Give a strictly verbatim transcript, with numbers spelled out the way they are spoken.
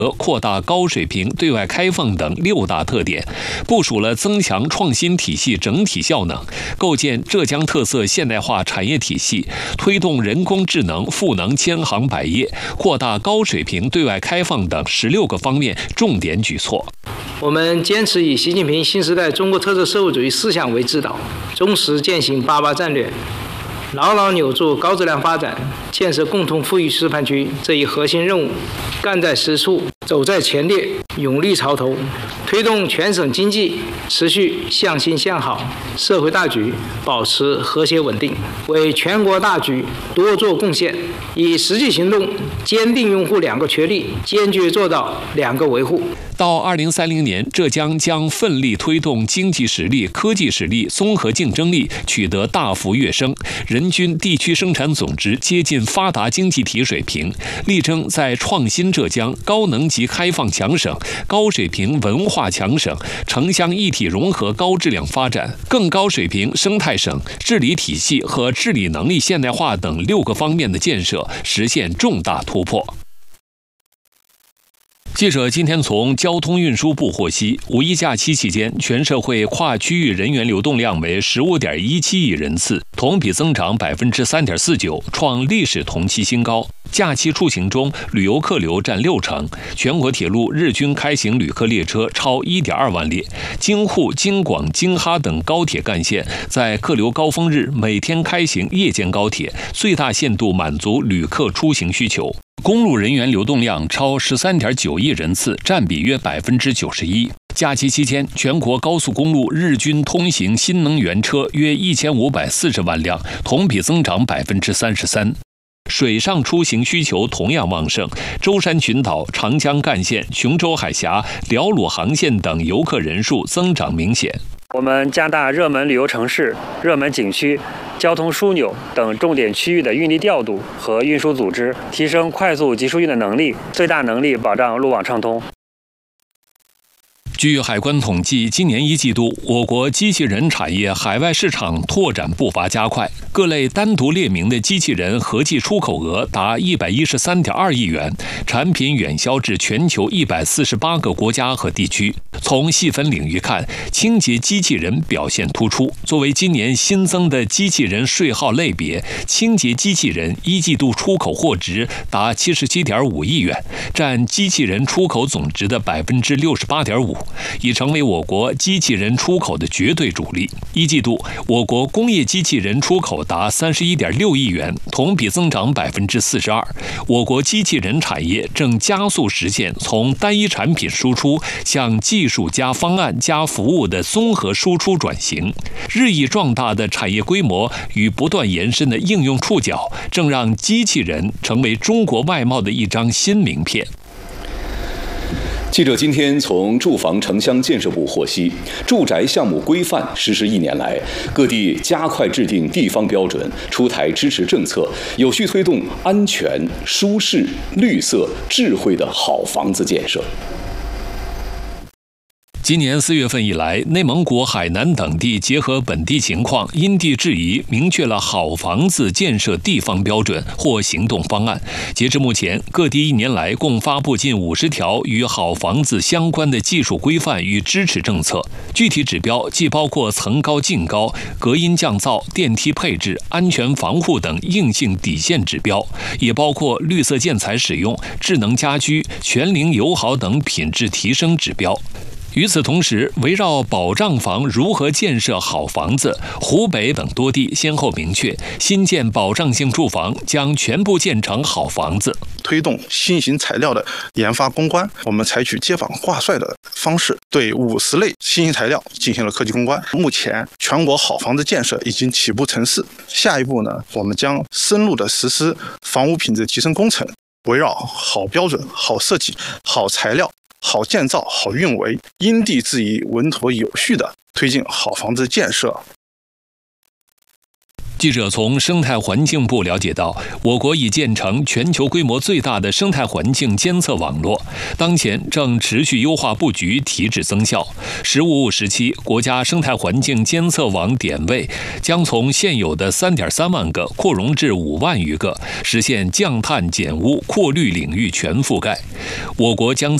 扩大高水平对外开放等六大特点，部署了增强创新体系整体效能，构建浙江特色现代化产业体系，推动人工智能赋能千行百业，扩大高水平对外开放等十六个方面重点举措。 我们坚持以习近平新时代中国特色社会主义思想为指导，忠实践行八八战略，牢牢扭住高质量发展、建设共同富裕示范区这一核心任务，干在实处，走在前列，勇立潮头，推动全省经济持续向新向好，社会大局保持和谐稳定，为全国大局多做贡献，以实际行动坚定拥护两个确立，坚决做到两个维护。 到二零三零年，浙江将奋力推动经济实力、科技实力、综合竞争力取得大幅跃升，人均地区生产总值接近发达经济体水平，力争在创新浙江、高能级开放强省、高水平文化强省、城乡一体融合高质量发展、更高水平生态省、治理体系和治理能力现代化等六个方面的建设实现重大突破。记者今天从交通运输部获悉，五一假期期间，全社会跨区域人员流动量为十五点一七亿人次，同比增长百分之三点四九，创历史同期新高。假期出行中，旅游客流占六成，全国铁路日均开行旅客列车超一点二万列，京沪、京广、京哈等高铁干线在客流高峰日每天开行夜间高铁，最大限度满足旅客出行需求。公路人员流动量超十三点九亿人次，占比约百分之九十一。假期期间，全国高速公路日均通行新能源车约一千五百四十万辆，同比增长百分之三十三。水上出行需求同样旺盛，舟山群岛、长江干线、琼州海峡、辽鲁航线等游客人数增长明显。 我们加大热门旅游城市、热门景区、交通枢纽等重点区域的运力调度和运输组织，提升快速集疏运的能力，最大能力保障路网畅通。 据海关统计，今年一季度，我国机器人产业海外市场拓展步伐加快，各类单独列明的机器人合计出口额达一百一十三点二亿元，产品远销至全球一百四十八个国家和地区。从细分领域看，清洁机器人表现突出。作为今年新增的机器人税号类别，清洁机器人一季度出口货值达七十七点五亿元，占机器人出口总值的百分之六十八点五。已成为我国机器人出口的绝对主力。一季度，我国工业机器人出口达三十一点六亿元，同比增长百分之四十二。我国机器人产业正加速实现从单一产品输出向技术加方案加服务的综合输出转型。日益壮大的产业规模与不断延伸的应用触角，正让机器人成为中国外贸的一张新名片。 记者今天从住房城乡建设部获悉，住宅项目规范实施一年来，各地加快制定地方标准，出台支持政策，有序推动安全、舒适、绿色、智慧的好房子建设。 今年四月份以来，内蒙古、海南等地结合本地情况，因地制宜，明确了好房子建设地方标准或行动方案。截至目前，各地一年来共发布近五十条与好房子相关的技术规范与支持政策。具体指标既包括层高、净高、隔音降噪、电梯配置、安全防护等硬性底线指标，也包括绿色建材使用、智能家居、全龄友好等品质提升指标。与此同时，围绕保障房如何建设好房子，湖北等多地先后明确，新建保障性住房将全部建成好房子。 推动新型材料的研发攻关，我们采取接榜挂帅的方式，对五十类新型材料进行了科技攻关。目前，全国好房子建设已经起步成势。下一步呢，我们将深入的实施房屋品质提升工程，围绕好标准、好设计、好材料、好建造、好运维，因地制宜、稳妥有序地推进好房子建设。 记者从生态环境部了解到，我国已建成全球规模最大的生态环境监测网络，当前正持续优化布局，提质增效。“十五五”时期，国家生态环境监测网点位将从现有的 三点三万个扩容至五万余个，实现降碳减污、扩绿领域全覆盖。我国将